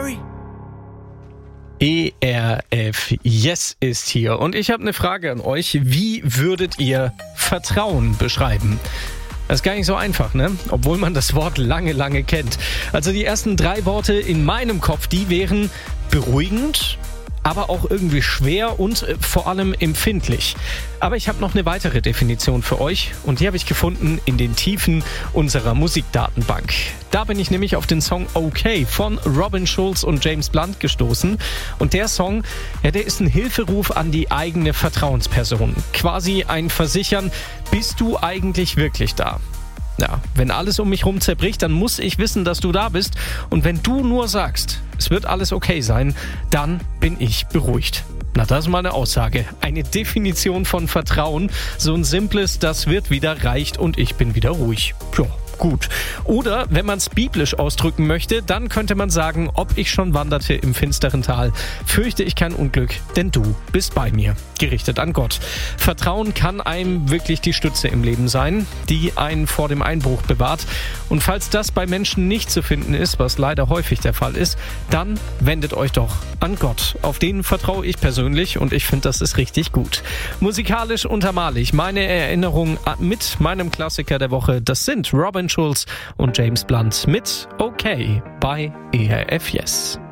worry. ERF Yes ist hier und ich habe eine Frage an euch. Wie würdet ihr Vertrauen beschreiben? Das ist gar nicht so einfach, ne? Obwohl man das Wort lange kennt. Also die ersten 3 Worte in meinem Kopf, die wären beruhigend, aber auch irgendwie schwer und vor allem empfindlich. Aber ich habe noch eine weitere Definition für euch und die habe ich gefunden in den Tiefen unserer Musikdatenbank. Da bin ich nämlich auf den Song Okay von Robin Schulz und James Blunt gestoßen. Und der Song, ja, der ist ein Hilferuf an die eigene Vertrauensperson. Quasi ein Versichern, bist du eigentlich wirklich da? Ja, wenn alles um mich rum zerbricht, dann muss ich wissen, dass du da bist. Und wenn du nur sagst, es wird alles okay sein, dann bin ich beruhigt. Na, das ist mal eine Aussage. Eine Definition von Vertrauen. So ein simples, das wird wieder reicht und ich bin wieder ruhig. Ja, gut. Oder, wenn man es biblisch ausdrücken möchte, dann könnte man sagen, ob ich schon wanderte im finsteren Tal, fürchte ich kein Unglück, denn du bist bei mir. Gerichtet an Gott. Vertrauen kann einem wirklich die Stütze im Leben sein, die einen vor dem Einbruch bewahrt. Und falls das bei Menschen nicht zu finden ist, was leider häufig der Fall ist, dann wendet euch doch an Gott. Auf den vertraue ich persönlich und ich finde, das ist richtig gut. Musikalisch untermale ich meine Erinnerung mit meinem Klassiker der Woche. Das sind Robin Schulz und James Blunt mit Okay bei ERF Yes.